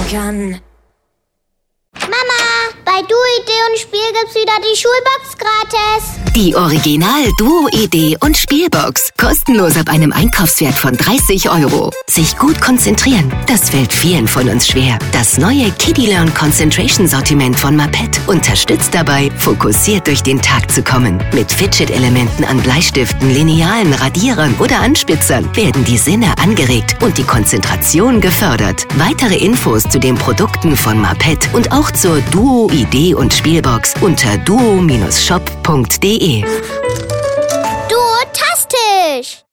kann. Mama, bei Duo, Idee und Spiel gibt's wieder die Schulbox gratis. Die Original Duo, Idee und Spielbox. Kostenlos ab einem Einkaufswert von 30 €. Sich gut konzentrieren, das fällt vielen von uns schwer. Das neue Kiddie Learn Concentration Sortiment von Mapet unterstützt dabei, fokussiert durch den Tag zu kommen. Mit Fidget-Elementen an Bleistiften, Linealen, Radierern oder Anspitzern werden die Sinne angeregt und die Konzentration gefördert. Weitere Infos zu den Produkten von Mapet und auch zur Duo, Idee und Spielbox unter duo-shop.de. Duo-tastisch!